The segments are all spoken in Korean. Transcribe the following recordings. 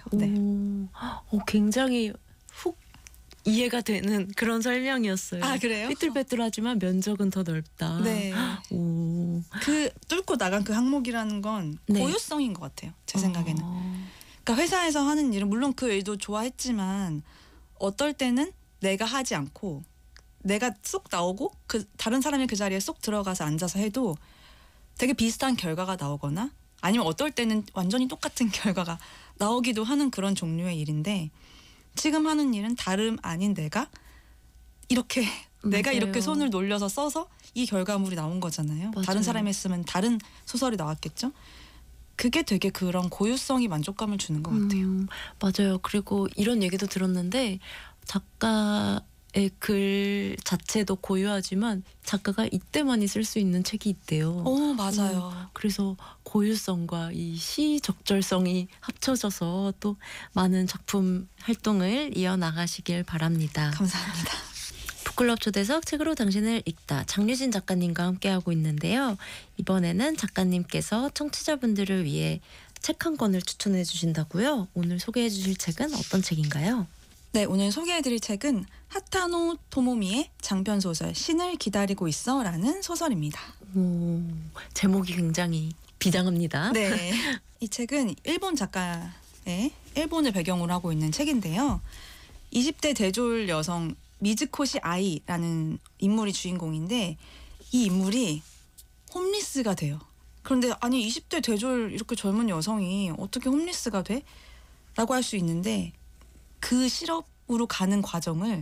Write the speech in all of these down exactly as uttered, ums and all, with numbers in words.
네. 오, 어, 굉장히 훅 이해가 되는 그런 설명이었어요. 아, 그래요? 삐뚤빼뚤하지만 면적은 더 넓다. 네. 오. 그 뚫고 나간 그 항목이라는 건 네. 고유성인 것 같아요. 제 생각에는. 어. 그러니까 회사에서 하는 일은 물론 그 일도 좋아했지만 어떨 때는 내가 하지 않고 내가 쏙 나오고 그 다른 사람이 그 자리에 쏙 들어가서 앉아서 해도 되게 비슷한 결과가 나오거나 아니면 어떨 때는 완전히 똑같은 결과가 나오기도 하는 그런 종류의 일인데 지금 하는 일은 다름 아닌 내가 이렇게 내가 맞아요. 이렇게 손을 놀려서 써서 이 결과물이 나온 거잖아요. 맞아요. 다른 사람이 했으면 다른 소설이 나왔겠죠. 그게 되게 그런 고유성이 만족감을 주는 것 같아요. 음, 맞아요. 그리고 이런 얘기도 들었는데 작가의 글 자체도 고유하지만 작가가 이때만이 쓸 수 있는 책이 있대요. 오, 맞아요. 음, 그래서 고유성과 이 시 적절성이 합쳐져서 또 많은 작품 활동을 이어나가시길 바랍니다. 감사합니다. 북클럽 초대석 책으로 당신을 읽다 장유진 작가님과 함께하고 있는데요. 이번에는 작가님께서 청취자분들을 위해 책 한 권을 추천해 주신다고요. 오늘 소개해 주실 책은 어떤 책인가요? 네, 오늘 소개해드릴 책은 하타노 토모미의 장편소설 신을 기다리고 있어 라는 소설입니다. 오, 제목이 굉장히 비장합니다. 네, 이 책은 일본 작가의 일본을 배경으로 하고 있는 책인데요. 이십 대 대졸 여성 미즈코시 아이라는 인물이 주인공인데 이 인물이 홈리스가 돼요. 그런데 아니 이십 대 대졸 이렇게 젊은 여성이 어떻게 홈리스가 돼? 라고 할 수 있는데 그 실업으로 가는 과정을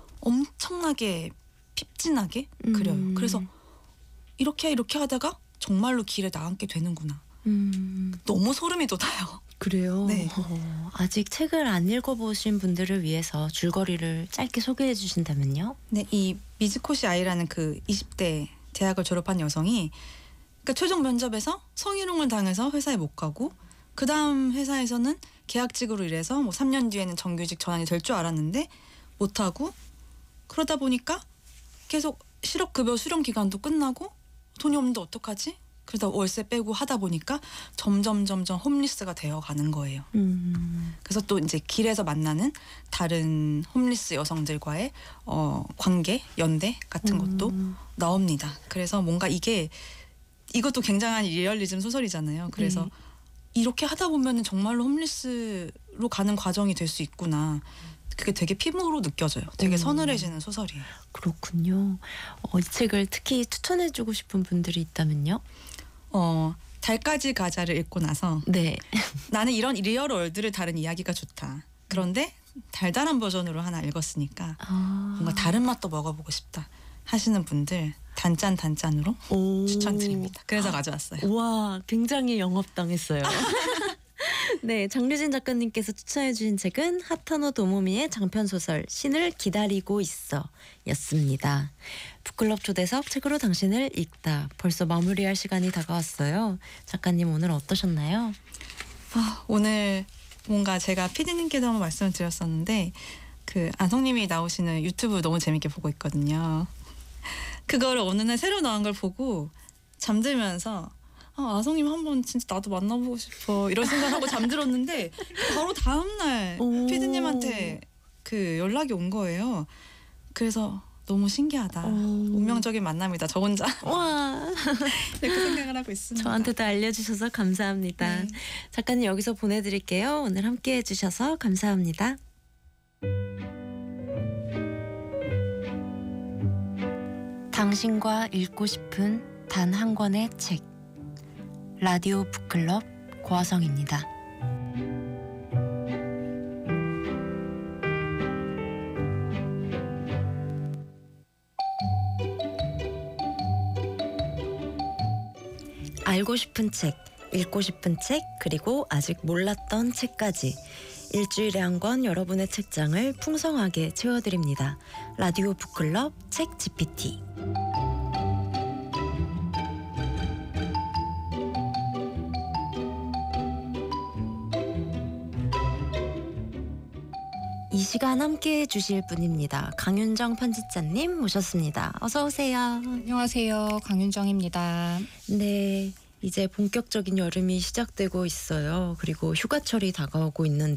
엄청나게 핍진하게 그려요. 음. 그래서 이렇게 이렇게 하다가 정말로 길에 나앉게 되는구나. 음, 너무 소름이 돋아요. 그래요? 네. 어, 아직 책을 안 읽어보신 분들을 위해서 줄거리를 짧게 소개해 주신다면요? 네, 이 미즈코시 아이라는 그 이십 대 대학을 졸업한 여성이 그러니까 최종 면접에서 성희롱을 당해서 회사에 못 가고 그 다음 회사에서는 계약직으로 일해서 뭐 삼 년 뒤에는 정규직 전환이 될 줄 알았는데 못하고 그러다 보니까 계속 실업급여 수령 기간도 끝나고 돈이 없는데 어떡하지? 그러다 월세 빼고 하다 보니까 점점 점점 홈리스가 되어가는 거예요. 음, 그래서 또 이제 길에서 만나는 다른 홈리스 여성들과의 어, 관계, 연대 같은 것도 음. 나옵니다. 그래서 뭔가 이게 이것도 굉장한 리얼리즘 소설이잖아요. 그래서 네. 이렇게 하다 보면은 정말로 홈리스로 가는 과정이 될 수 있구나. 그게 되게 피부로 느껴져요. 되게 음. 서늘해지는 소설이에요. 그렇군요. 어, 이 책을 특히 추천해주고 싶은 분들이 있다면요? 어, 달까지 가자를 읽고 나서 네. 나는 이런 리얼 월드를 다룬 이야기가 좋다. 그런데 달달한 버전으로 하나 읽었으니까 아. 뭔가 다른 맛도 먹어보고 싶다 하시는 분들 단짠 단짠으로 오. 추천드립니다. 그래서 가져왔어요. 우와, 굉장히 영업당했어요. 네, 장유진 작가님께서 추천해주신 책은 하타노 도모미의 장편소설 신을 기다리고 있어 였습니다. 북클럽 초대석 책으로 당신을 읽다 벌써 마무리할 시간이 다가왔어요. 작가님 오늘 어떠셨나요? 아, 오늘 뭔가 제가 피디님께도 한번 말씀을 드렸었는데 그 안성님이 나오시는 유튜브 너무 재밌게 보고 있거든요. 그거를 어느 날 새로 나온 걸 보고 잠들면서 아, 아성님 한번 진짜 나도 만나보고 싶어 이런 생각하고 잠들었는데 바로 다음날 오. 피디님한테 그 연락이 온 거예요. 그래서 너무 신기하다. 오. 운명적인 만남이다. 저 혼자 와, 이렇게 생각을 하고 있습니다. 저한테도 알려주셔서 감사합니다. 네. 작가님 여기서 보내드릴게요. 오늘 함께해 주셔서 감사합니다. 당신과 읽고 싶은 단 한 권의 책. 라디오 북클럽 고화성입니다. 알고 싶은 책, 읽고 싶은 책, 그리고 아직 몰랐던 책까지 일주일에 한 권 여러분의 책장을 풍성하게 채워드립니다. 라디오 북클럽 책 지피티. 이 시간 함께해 주실 분입니다. 강윤정 편집자님 모셨습니다. 어서 오세요. 안녕하세요. 강윤정입니다. 네, 이제 본격적인 여름이 시작되고 있어요. 그리고 휴가철이 다가오고 있는데